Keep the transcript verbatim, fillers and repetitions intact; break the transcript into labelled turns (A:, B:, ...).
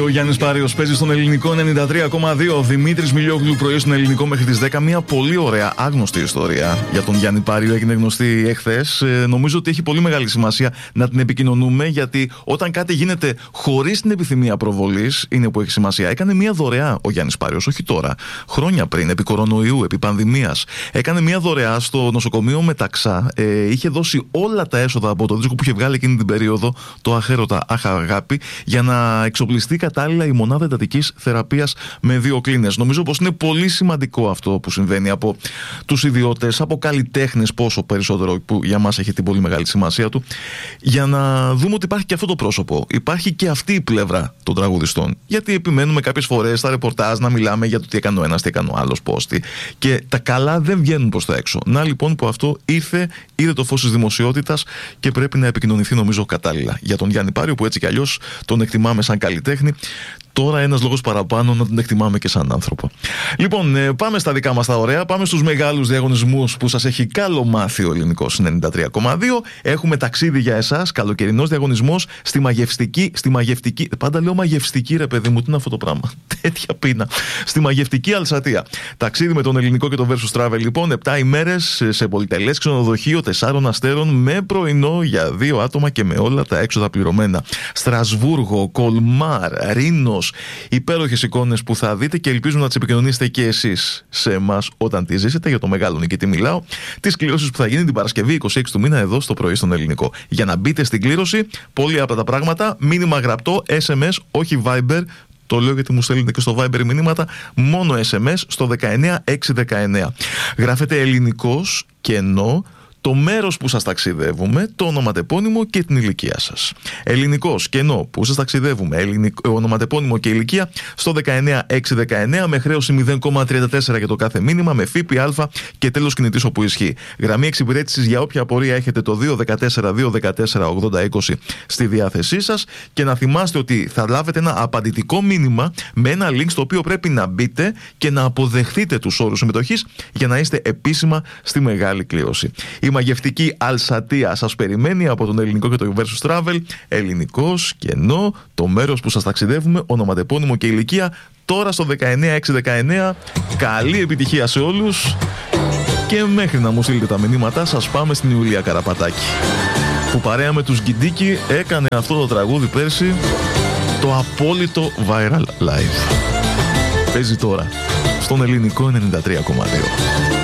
A: Γιάννης Πάριος παίζει στον ελληνικό ενενήντα τρία κόμμα δύο. Δημήτρης Μιλιόγλου πρωί στον ελληνικό μέχρι τις δέκα. Μια πολύ ωραία, άγνωστη ιστορία για τον Γιάννη Πάριο. Έγινε γνωστή εχθές. Ε, νομίζω ότι έχει πολύ μεγάλη σημασία να την επικοινωνούμε, γιατί όταν κάτι γίνεται χωρίς την επιθυμία προβολής, είναι που έχει σημασία. Έκανε μια δωρεά ο Γιάννης Πάριος, όχι τώρα, χρόνια πριν, επί κορονοϊού, επί πανδημίας. Έκανε μια δωρεά στο νοσοκομείο Μεταξά. Ε, είχε δώσει όλα τα έσοδα από το δίσκο που είχε βγάλει εκείνη την περίοδο, το Αχέρωτα Αχ Αγάπη, για να εξοπλιστεί κατάλληλα η μονάδα εντατικής θεραπείας με δύο κλίνες. Νομίζω πως είναι πολύ σημαντικό αυτό που συμβαίνει από τους ιδιώτες, από καλλιτέχνες, πόσο περισσότερο που για μας έχει την πολύ μεγάλη σημασία του, για να δούμε ότι υπάρχει και αυτό το πρόσωπο. Υπάρχει και αυτή η πλευρά των τραγουδιστών. Γιατί επιμένουμε κάποιες φορές στα ρεπορτάζ να μιλάμε για το τι έκανε ο ένας, τι έκανε ο άλλος, πώς τι. Και τα καλά δεν βγαίνουν προς τα έξω. Να λοιπόν που αυτό ήρθε, είδε το φως της δημοσιότητας και πρέπει να επικοινωνηθεί νομίζω κατάλληλα. Για τον Γιάννη Πάριο, που έτσι κι αλλιώς τον εκτιμάμε σαν καλλιτέχνη, τώρα ένας λόγος παραπάνω να τον εκτιμάμε και σαν άνθρωπο. Λοιπόν, πάμε στα δικά μας τα ωραία. Πάμε στους μεγάλους διαγωνισμούς που σας έχει καλομάθει ο ελληνικός ενενήντα τρία κόμμα δύο. Έχουμε ταξίδι για εσάς, καλοκαιρινός διαγωνισμός στη μαγευστική. Στη μαγευτική πάντα λέω μαγευστική, ρε παιδί μου, τι είναι αυτό το πράγμα. Τέτοια πείνα. Στη μαγευτική Αλσατία. Ταξίδι με τον ελληνικό και το Versus Travel, λοιπόν, επτά ημέρες σε πολυτελές ξενοδοχείο τεσσάρων αστέρων με πρωινό για δύο άτομα και με όλα τα έξοδα πληρωμένα. Στρασβούργο, Κολμάρ, Ρήνος. Υπέροχες εικόνες που θα δείτε και ελπίζουμε να τις επικοινωνήσετε και εσείς σε εμάς όταν τις ζήσετε. Για το μεγάλο νικητή μιλάω. Τις κλήρωσης που θα γίνει την Παρασκευή είκοσι έξι του μήνα εδώ στο πρωί στον ελληνικό. Για να μπείτε στην κλήρωση, πολύ απλά τα πράγματα. Μήνυμα γραπτό, ες εμ ες, όχι Viber. Το λέω γιατί μου στέλνετε και στο Viber μηνύματα. Μόνο ες εμ ες στο δεκαεννιά έξι δεκαεννιά. Γράφετε ελληνικός κενό, το μέρος που σας ταξιδεύουμε, το ονοματεπώνυμο και την ηλικία σας. Ελληνικός κενό που σας ταξιδεύουμε, ελληνικό, ονοματεπώνυμο και ηλικία στο δεκαεννιά έξι δεκαεννιά, με χρέωση μηδέν κόμμα τριάντα τέσσερα για το κάθε μήνυμα, με ΦΠΑ και τέλος κινητής όπου ισχύει. Γραμμή εξυπηρέτησης για όποια απορία έχετε, το δύο ένα τέσσερα δύο ένα τέσσερα ογδόντα είκοσι στη διάθεσή σας. Και να θυμάστε ότι θα λάβετε ένα απαντητικό μήνυμα με ένα link στο οποίο πρέπει να μπείτε και να αποδεχτείτε τους όρους συμμετοχής για να είστε επίσημα στη μεγάλη κλήρωση. Η μαγευτική Αλσατία σας περιμένει από τον ελληνικό και το Versus Travel. Ελληνικός κενό, το μέρος που σας ταξιδεύουμε, ονοματεπώνυμο και ηλικία, τώρα στο δεκαεννιά έξι δεκαεννιά. Καλή επιτυχία σε όλους. Και μέχρι να μου στείλετε τα μηνύματά σας, πάμε στην Ιουλία Καραπατάκη, που παρέα με τους Γκιντίκι έκανε αυτό το τραγούδι πέρσι, το απόλυτο viral live. Παίζει τώρα στον ελληνικό ενενήντα τρία κόμμα δύο.